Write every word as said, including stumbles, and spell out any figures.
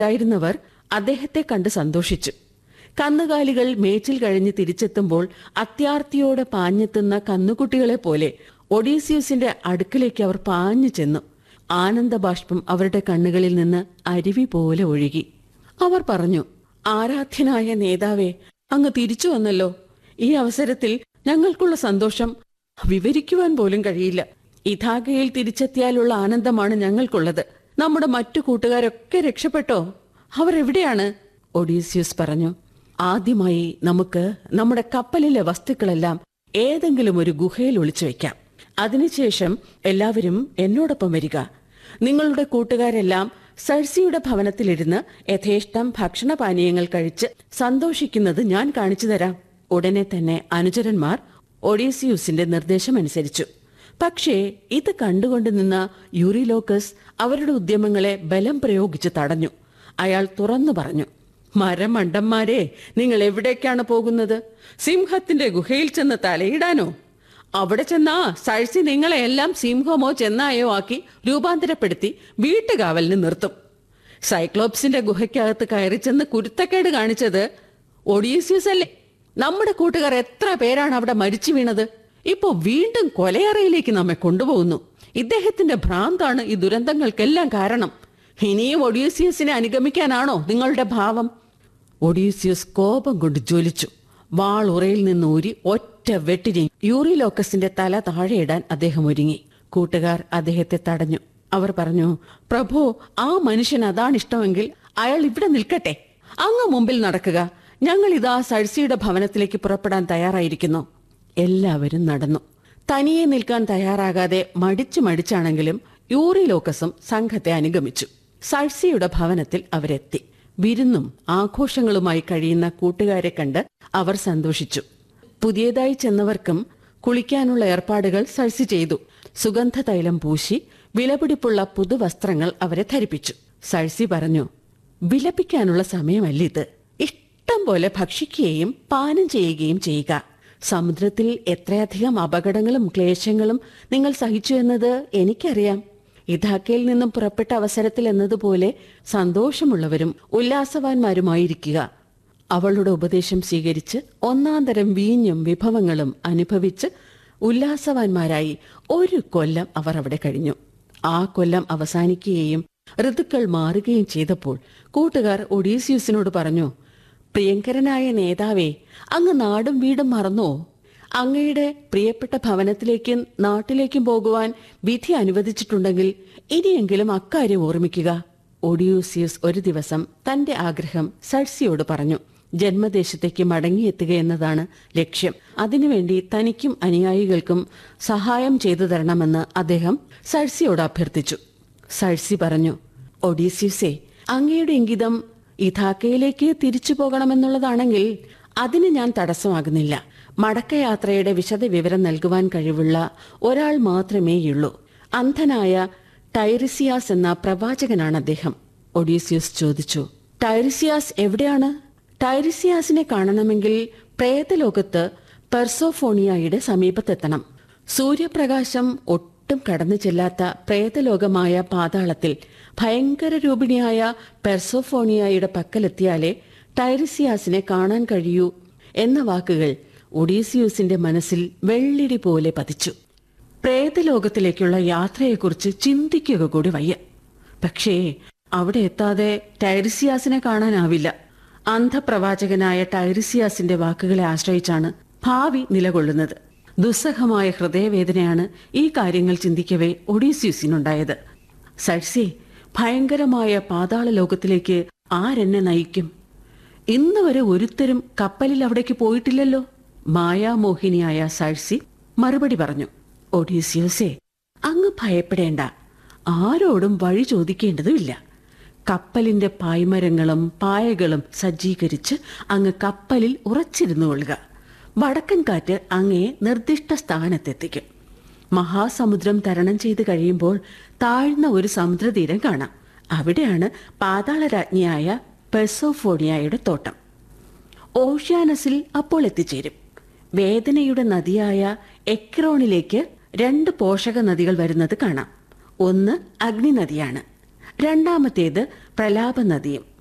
ായിരുന്നവർ അദ്ദേഹത്തെ കണ്ട് സന്തോഷിച്ചു. കന്നുകാലികൾ മേച്ചിൽ കഴിഞ്ഞ് തിരിച്ചെത്തുമ്പോൾ അത്യാർത്തിയോടെ പാഞ്ഞെത്തുന്ന കന്നുകുട്ടികളെ പോലെ ഒഡീസിയസിന്റെ അടുക്കിലേക്ക് അവർ പാഞ്ഞു ചെന്നു. ആനന്ദബാഷ്പം അവരുടെ കണ്ണുകളിൽ നിന്ന് അരുവി പോലെ ഒഴുകി. അവർ പറഞ്ഞു, ആരാധ്യനായ നേതാവേ, അങ്ങ് തിരിച്ചു വന്നല്ലോ. ഈ അവസരത്തിൽ ഞങ്ങൾക്കുള്ള സന്തോഷം വിവരിക്കുവാൻ പോലും കഴിയില്ല. ഇഥാഗയിൽ തിരിച്ചെത്തിയാലുള്ള ആനന്ദമാണ് ഞങ്ങൾക്കുള്ളത്. നമ്മുടെ മറ്റു കൂട്ടുകാരൊക്കെ രക്ഷപ്പെട്ടോ? അവർ എവിടെയാണ്? ഒഡീസിയസ് പറഞ്ഞു, ആദ്യമായി നമുക്ക് നമ്മുടെ കപ്പലിലെ വസ്തുക്കളെല്ലാം ഏതെങ്കിലും ഒരു ഗുഹയിൽ ഒളിച്ചു വയ്ക്കാം. അതിനുശേഷം എല്ലാവരും എന്നോടൊപ്പം വരിക. നിങ്ങളുടെ കൂട്ടുകാരെല്ലാം സർസിയുടെ ഭവനത്തിലിരുന്ന് യഥേഷ്ടം ഭക്ഷണപാനീയങ്ങൾ കഴിച്ച് സന്തോഷിക്കുന്നത് ഞാൻ കാണിച്ചു തരാം. ഉടനെ തന്നെ അനുചരന്മാർ ഒഡീസിയൂസിന്റെ നിർദ്ദേശമനുസരിച്ചു. പക്ഷേ ഇത് കണ്ടുകൊണ്ട് നിന്ന യൂറിലോക്കസ് അവരുടെ ഉദ്യമങ്ങളെ ബലം പ്രയോഗിച്ച് തടഞ്ഞു. അയാൾ തുറന്നു പറഞ്ഞു, മരമണ്ടന്മാരെ, നിങ്ങൾ എവിടേക്കാണ് പോകുന്നത്? സിംഹത്തിന്റെ ഗുഹയിൽ ചെന്ന് തലയിടാനോ? അവിടെ ചെന്നാ സഴ്സി നിങ്ങളെ എല്ലാം സിംഹമോ ചെന്നായോ ആക്കി രൂപാന്തരപ്പെടുത്തി വീട്ടുകാവലിന് നിർത്തും. സൈക്ലോപ്സിന്റെ ഗുഹയ്ക്കകത്ത് കയറി ചെന്ന് കുരുത്തക്കേട് കാണിച്ചത് ഒഡീസിയസ് അല്ലേ? നമ്മുടെ കൂട്ടുകാർ എത്ര പേരാണ് അവിടെ മരിച്ചു വീണത്? ഇപ്പോ വീണ്ടും കൊലയറയിലേക്ക് നമ്മെ കൊണ്ടുപോകുന്നു. ഇദ്ദേഹത്തിന്റെ ഭ്രാന്താണ് ഈ ദുരന്തങ്ങൾക്കെല്ലാം കാരണം. ഇനിയും ഒഡീസിയസിനെ അനുഗമിക്കാനാണോ നിങ്ങളുടെ ഭാവം? ഒഡീസിയസ് കോപം കൊണ്ട് ജ്വലിച്ചു. വാൾ ഉറയിൽ നിന്ന് ഊരി ഒറ്റ വെട്ടിന് യൂറിലോക്കസിന്റെ തല താഴെയിടാൻ അദ്ദേഹം ഒരുങ്ങി. കൂട്ടുകാർ അദ്ദേഹത്തെ തടഞ്ഞു. അവർ പറഞ്ഞു, പ്രഭോ, ആ മനുഷ്യൻ അതാണിഷ്ടമെങ്കിൽ അയാൾ ഇവിടെ നിൽക്കട്ടെ. അങ്ങ് മുമ്പിൽ നടക്കുക. ഞങ്ങൾ ഇതാ സഴ്സിയുടെ ഭവനത്തിലേക്ക് പുറപ്പെടാൻ തയ്യാറായിരിക്കുന്നു. എല്ലാവരും നടന്നു. തനിയെ നിൽക്കാൻ തയ്യാറാകാതെ മടിച്ചു മടിച്ചാണെങ്കിലും യൂറിലോക്കസും സംഘത്തെ അനുഗമിച്ചു. സഴ്സിയുടെ ഭവനത്തിൽ അവരെത്തി. വിരുന്നും ആഘോഷങ്ങളുമായി കഴിയുന്ന കൂട്ടുകാരെ കണ്ട് അവർ സന്തോഷിച്ചു. പുതിയതായി ചെന്നവർക്കും കുളിക്കാനുള്ള ഏർപ്പാടുകൾ സഴ്സി ചെയ്തു. സുഗന്ധ തൈലം പൂശി വിലപിടിപ്പുള്ള പുതുവസ്ത്രങ്ങൾ അവരെ ധരിപ്പിച്ചു. സഴ്സി പറഞ്ഞു, വിലപിക്കാനുള്ള സമയമല്ലിത്. ഇഷ്ടം പോലെ ഭക്ഷിക്കുകയും പാനം ചെയ്യുകയും ചെയ്യുക. സമുദ്രത്തിൽ എത്രയധികം അപകടങ്ങളും ക്ലേശങ്ങളും നിങ്ങൾ സഹിച്ചു എന്നത് എനിക്കറിയാം. ഇഥാക്കയിൽ നിന്നും പുറപ്പെട്ട അവസരത്തിൽ എന്നതുപോലെ സന്തോഷമുള്ളവരും ഉല്ലാസവാന്മാരുമായിരിക്കുക. അവളുടെ ഉപദേശം സ്വീകരിച്ച് ഒന്നാം തരം വീഞ്ഞും വിഭവങ്ങളും അനുഭവിച്ച് ഉല്ലാസവാന്മാരായി ഒരു കൊല്ലം അവർ അവിടെ കഴിഞ്ഞു. ആ കൊല്ലം അവസാനിക്കുകയും ഋതുക്കൾ മാറുകയും ചെയ്തപ്പോൾ കൂട്ടുകാർ ഒഡീസിയസിനോട് പറഞ്ഞു, പ്രിയങ്കരനായ നേതാവേ, അങ്ങ് നാടും വീടും മറന്നോ? അങ്ങയുടെ പ്രിയപ്പെട്ട ഭവനത്തിലേക്കും നാട്ടിലേക്കും പോകുവാൻ വിധി അനുവദിച്ചിട്ടുണ്ടെങ്കിൽ ഇനിയെങ്കിലും അക്കാര്യം ഓർമ്മിക്കുക. ഒഡീസിയസ് ഒരു ദിവസം തന്റെ ആഗ്രഹം സഴ്സിയോട് പറഞ്ഞു. ജന്മദേശത്തേക്ക് മടങ്ങിയെത്തുക എന്നതാണ് ലക്ഷ്യം. അതിനുവേണ്ടി തനിക്കും അനുയായികൾക്കും സഹായം ചെയ്തു തരണമെന്ന് അദ്ദേഹം സഴ്സിയോട് അഭ്യർത്ഥിച്ചു. സഴ്സി പറഞ്ഞു, ഒഡീസിയസേ, അങ്ങയുടെ ഇംഗിതം ഇഥാക്കയിലേക്ക് തിരിച്ചു പോകണമെന്നുള്ളതാണെങ്കിൽ അതിന് ഞാൻ തടസ്സമാകുന്നില്ല. മടക്കയാത്രയുടെ വിശദ വിവരം നൽകുവാൻ കഴിവുള്ള ഒരാൾ മാത്രമേയുള്ളൂ. അന്ധനായ ടൈറിസിയാസ് എന്ന പ്രവാചകനാണ് അദ്ദേഹം. ഒഡീസിയസ് ചോദിച്ചു, ടൈറിസിയാസ് എവിടെയാണ്? ടൈറിസിയാസിനെ കാണണമെങ്കിൽ പ്രേതലോകത്ത് പെർസോഫോണിയയുടെ സമീപത്തെത്തണം. സൂര്യപ്രകാശം ഒട്ടും കടന്നു ചെല്ലാത്ത പ്രേതലോകമായ പാതാളത്തിൽ ഭയങ്കര രൂപിണിയായ പെർസോഫോണിയയുടെ പക്കലെത്തിയാലേ ടൈറിസിയാസിനെ കാണാൻ കഴിയൂ എന്ന വാക്കുകൾ ഒഡീസിയൂസിന്റെ മനസ്സിൽ വെള്ളിടി പോലെ പതിച്ചു. പ്രേതലോകത്തിലേക്കുള്ള യാത്രയെക്കുറിച്ച് ചിന്തിക്കുക കൂടി വയ്യ. പക്ഷേ അവിടെ എത്താതെ ടൈറിസിയാസിനെ കാണാനാവില്ല. അന്ധപ്രവാചകനായ ടൈറിസിയാസിന്റെ വാക്കുകളെ ആശ്രയിച്ചാണ് ഭാവി നിലകൊള്ളുന്നത്. ദുസ്സഹമായ ഹൃദയവേദനയാണ് ഈ കാര്യങ്ങൾ ചിന്തിക്കവേ ഒഡീസിയൂസിനുണ്ടായത്. സഴ്സി, ഭയങ്കരമായ പാതാള ലോകത്തിലേക്ക് ആരെന്നെ നയിക്കും? ഇന്ന് വരെ ഒരുത്തരും കപ്പലിൽ അവിടേക്ക് പോയിട്ടില്ലല്ലോ. മായാമോഹിനിയായ സഴ്സി മറുപടി പറഞ്ഞു, ഒഡീസിയസേ, അങ്ങ് ഭയപ്പെടേണ്ട. ആരോടും വഴി ചോദിക്കേണ്ടതുമില്ല. കപ്പലിന്റെ പായ്മരങ്ങളും പായകളും സജ്ജീകരിച്ച് അങ്ങ് കപ്പലിൽ ഉറച്ചിരുന്നു കൊള്ളുക. വടക്കൻ കാറ്റ് അങ്ങയെ നിർദ്ദിഷ്ട സ്ഥാനത്തെത്തിക്കും. മഹാസമുദ്രം തരണം ചെയ്ത് കഴിയുമ്പോൾ താഴ്ന്ന ഒരു സമുദ്രതീരം കാണാം. അവിടെയാണ് പാതാളരാജ്ഞിയായ പെർസോഫോണിയയുടെ തോട്ടം. ഓഷ്യാനസിൽ അപ്പോൾ എത്തിച്ചേരും. വേദനയുടെ നദിയായ എക്രോണിലേക്ക് രണ്ട് പോഷക നദികൾ വരുന്നത് കാണാം. ഒന്ന് അഗ്നി നദിയാണ്, രണ്ടാമത്തേത് പ്രലാപ നദിയും.